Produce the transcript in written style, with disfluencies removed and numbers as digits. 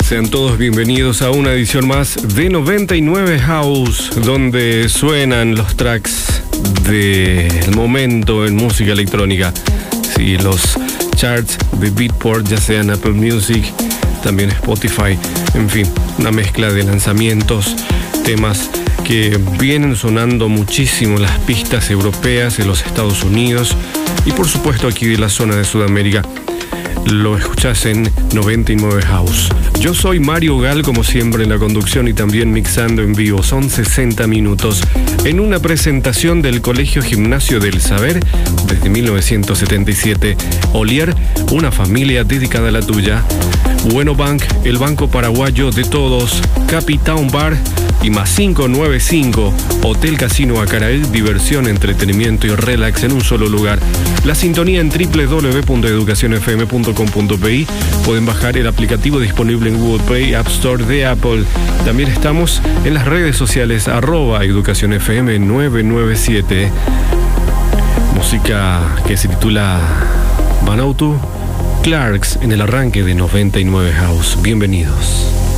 Sean todos bienvenidos a una edición más de 99 House, donde suenan los tracks del momento en música electrónica. Sí, los charts de Beatport, ya sean Apple Music, también Spotify, en fin, una mezcla de lanzamientos, temas que vienen sonando muchísimo en las pistas europeas, en los Estados Unidos y por supuesto aquí de la zona de Sudamérica. Lo escuchás en 99 House. Yo soy Mario Gal, como siempre en la conducción y también mixando en vivo. Son 60 minutos en una presentación del Colegio Gimnasio del Saber desde 1977. Olier, una familia dedicada a la tuya. Bueno Bank, el banco paraguayo de todos. Capitown Bar y más 595, Hotel Casino Acarael, diversión, entretenimiento y relax en un solo lugar. La sintonía en www.educacionfm.com.pi. Pueden bajar el aplicativo disponible en Google Play, App Store de Apple. También estamos en las redes sociales @educacionfm997. Música que se titula Vanuatu Clarks en el arranque de 99 House. Bienvenidos.